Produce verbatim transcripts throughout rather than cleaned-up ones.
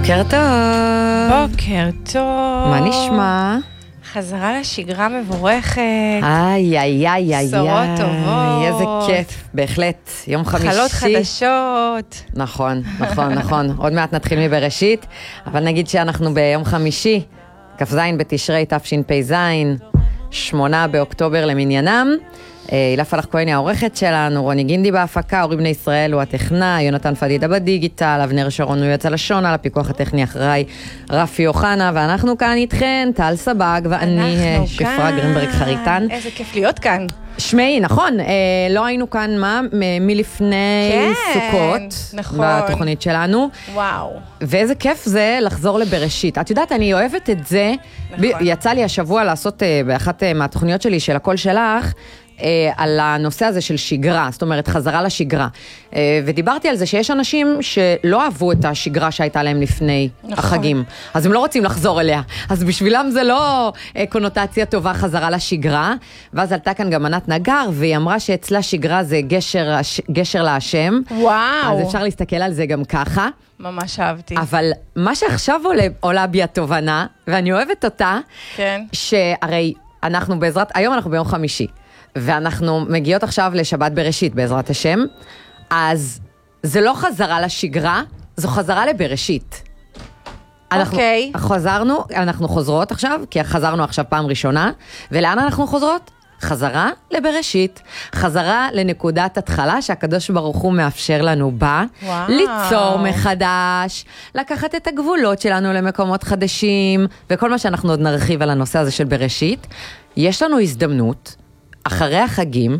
בוקר טוב. בוקר טוב. מה נשמע? חזרה לשגרה מבורכת. איי, איי, איי, איי. בשורות טובות. איזה כיף, בהחלט. יום חמישי. חלות חדשות. נכון, נכון, נכון. עוד מעט נתחיל מבראשית, אבל נגיד שאנחנו ביום חמישי, כ"ז בתשרי תשפ"ז, שמונה באוקטובר למניינם. הילה פלח כהן היא העורכת שלנו, רוני גינדי בהפקה, אורי בני ישראל הוא הטכנאי, יונתן פדידה בדיגיטל, אבנר שרון הוא יצא לשון, על הפיקוח הטכני אחראי רפי יוחנה, ואנחנו כאן איתכן, טל סבג ואני שפרה גרינברג חריטן. איזה כיף להיות כאן. שמי, נכון, אה, לא היינו כאן מה, מ- מלפני כן, סוכות, נכון. בתוכנית שלנו. וואו. ואיזה כיף זה לחזור לבראשית. את יודעת, אני אוהבת את זה, נכון. ב- יצא לי השבוע לעשות אה, באחת אה, מהתוכניות שלי של הכל שלך, על הנושא הזה של שגרה, זאת אומרת חזרה לשגרה. ודיברתי על זה שיש אנשים שלא אהבו את השגרה שהייתה להם לפני נכון. החגים. אז הם לא רוצים לחזור אליה. אז בשבילם זה לא קונוטציה טובה חזרה לשגרה. ואז עלתה כאן גם ענת נגר, והיא אמרה שאצלה שגרה זה גשר, גשר להשם. וואו. אז אפשר להסתכל על זה גם ככה. ממש אהבתי. אבל מה שעכשיו עולה, עולה בי התובנה, ואני אוהבת אותה, כן. שהרי אנחנו בעזרת, היום אנחנו ביום חמישי. ואנחנו מגיעות עכשיו לשבת בראשית, בעזרת השם, אז זה לא חזרה לשגרה, זו חזרה לבראשית. אוקיי. אנחנו חזרנו, אנחנו חוזרות עכשיו, כי חזרנו עכשיו פעם ראשונה, ולאן אנחנו חוזרות? חזרה לבראשית, חזרה לנקודת התחלה שהקדוש ברוך הוא מאפשר לנו בה, וואו. ליצור מחדש, לקחת את הגבולות שלנו למקומות חדשים, וכל מה שאנחנו עוד נרחיב על הנושא הזה של בראשית, יש לנו הזדמנות, אחרי החגים,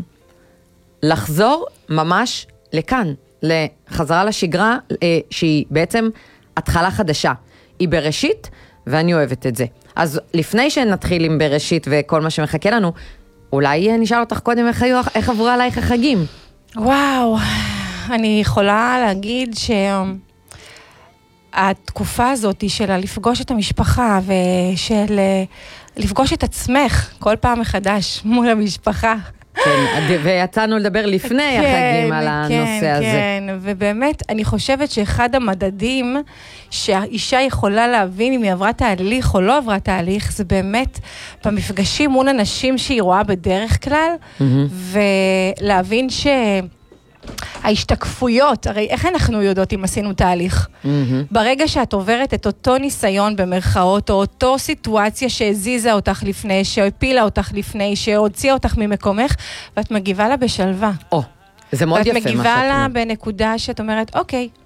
לחזור ממש לכאן, לחזרה לשגרה, שהיא בעצם התחלה חדשה. היא בראשית, ואני אוהבת את זה. אז לפני שנתחיל עם בראשית וכל מה שמחכה לנו, אולי נשאל אותך קודם איך, היו, איך עברו עלייך החגים? וואו, אני יכולה להגיד שהתקופה הזאת של לפגוש את המשפחה ושל לפגוש את עצמך כל פעם מחדש מול המשפחה. כן, ויצאנו לדבר לפני כן, החגים על הנושא כן, הזה. כן, ובאמת אני חושבת שאחד המדדים שהאישה יכולה להבין אם היא עברה תהליך או לא עברה תהליך, זה באמת במפגשים מול אנשים שהיא רואה בדרך כלל, mm-hmm. ולהבין ש... ההשתקפויות, הרי איך אנחנו יודעות אם עשינו תהליך? Mm-hmm. ברגע שאת עוברת את אותו ניסיון במרכאות, או אותו סיטואציה שהזיזה אותך לפני, שהפילה אותך לפני, שהוציאה אותך ממקומך, ואת מגיבה לה בשלווה. או, oh, זה מאוד יפה. ואת מגיבה לה בנקודה שאת אומרת, אוקיי,